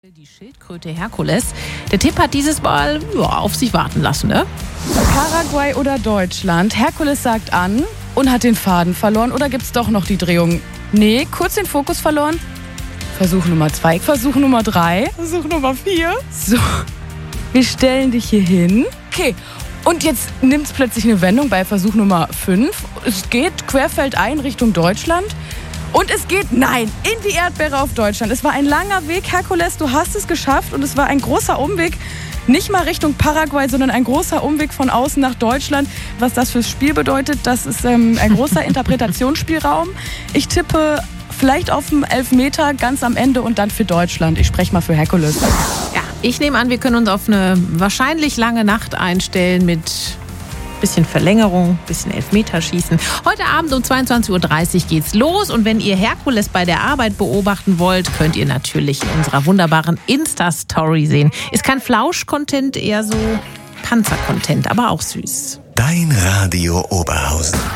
Die Schildkröte Herkules. Der Tipp hat dieses Mal auf sich warten lassen, ne? Paraguay oder Deutschland? Herkules sagt an und hat den Faden verloren. Oder gibt's doch noch die Drehung? Nee, kurz den Fokus verloren. Versuch Nummer 2, Versuch Nummer 3, Versuch Nummer 4. So, wir stellen dich hier hin. Okay, und jetzt nimmt's plötzlich eine Wendung bei Versuch Nummer 5. Es geht querfeldein Richtung Deutschland. Und es geht, nein, in die Erdbeere auf Deutschland. Es war ein langer Weg, Herkules, du hast es geschafft. Und es war ein großer Umweg, nicht mal Richtung Paraguay, sondern ein großer Umweg von außen nach Deutschland. Was das fürs Spiel bedeutet, das ist ein großer Interpretationsspielraum. Ich tippe vielleicht auf den Elfmeter ganz am Ende und dann für Deutschland. Ich spreche mal für Herkules. Ja, ich nehme an, wir können uns auf eine wahrscheinlich lange Nacht einstellen mit bisschen Verlängerung, bisschen Elfmeterschießen. Heute Abend um 22:30 Uhr geht's los. Und wenn ihr Herkules bei der Arbeit beobachten wollt, könnt ihr natürlich in unserer wunderbaren Insta-Story sehen. Ist kein Flausch-Content, eher so Panzer-Content, aber auch süß. Dein Radio Oberhausen.